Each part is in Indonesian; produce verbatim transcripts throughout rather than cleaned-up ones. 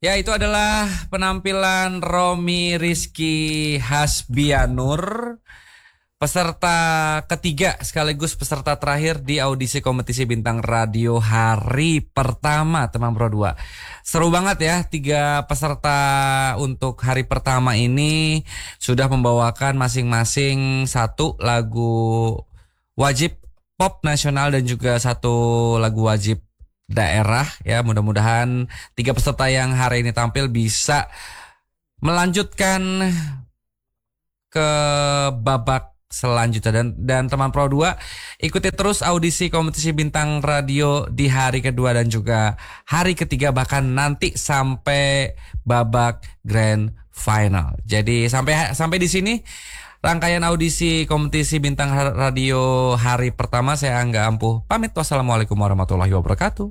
Ya, itu adalah penampilan Romi Rizky Hasbianur, peserta ketiga sekaligus peserta terakhir di audisi kompetisi bintang radio hari pertama Teman Pro dua. Seru banget ya, tiga peserta untuk hari pertama ini sudah membawakan masing-masing satu lagu wajib pop nasional dan juga satu lagu wajib daerah ya. Mudah-mudahan tiga peserta yang hari ini tampil bisa melanjutkan ke babak selanjutnya, dan dan Teman Pro dua ikuti terus audisi kompetisi bintang radio di hari kedua dan juga hari ketiga, bahkan nanti sampai babak grand final. Jadi sampai sampai di sini rangkaian audisi kompetisi bintang radio hari pertama. Saya Angga Ampuh pamit. Wassalamualaikum warahmatullahi wabarakatuh.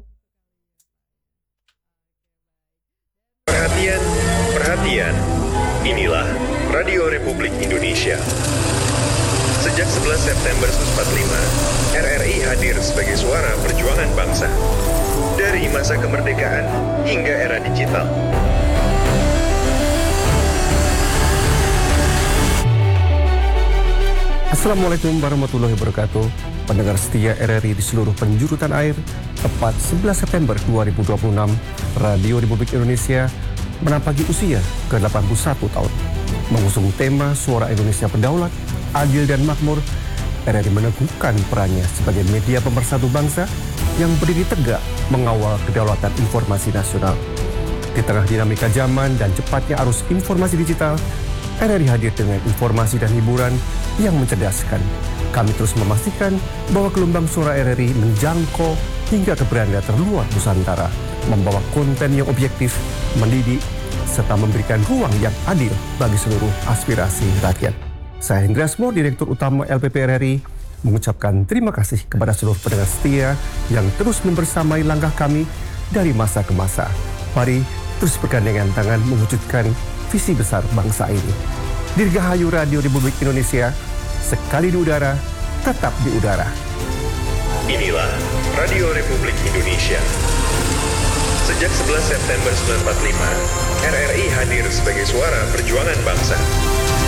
Perhatian, perhatian. Inilah Radio Republik Indonesia. Sejak sebelas September seribu sembilan ratus empat puluh lima, R R I hadir sebagai suara perjuangan bangsa. Dari masa kemerdekaan hingga era digital. Assalamualaikum warahmatullahi wabarakatuh. Pendengar setia R R I di seluruh penjuru tanah air, tepat sebelas September dua ribu dua puluh enam, Radio Republik Indonesia menampaki usia ke delapan puluh satu tahun. Mengusung tema Suara Indonesia Berdaulat, Adil dan Makmur, R R I meneguhkan perannya sebagai media pemersatu bangsa yang berdiri tegak mengawal kedaulatan informasi nasional. Di tengah dinamika zaman dan cepatnya arus informasi digital, R R I hadir dengan informasi dan hiburan yang mencerdaskan. Kami terus memastikan bahwa gelombang suara R R I menjangkau hingga ke beranda terluar Nusantara, membawa konten yang objektif, mendidik, serta memberikan ruang yang adil bagi seluruh aspirasi rakyat. Saya Hendra Asmo, Direktur Utama L P P R R I, mengucapkan terima kasih kepada seluruh pendengar setia yang terus membersamai langkah kami dari masa ke masa. Mari terus bergandengan tangan mewujudkan visi besar bangsa ini. Dirgahayu Radio Republik Indonesia, sekali di udara, tetap di udara. Inilah Radio Republik Indonesia. Sejak sebelas September seribu sembilan ratus empat puluh lima, R R I hadir sebagai suara perjuangan bangsa.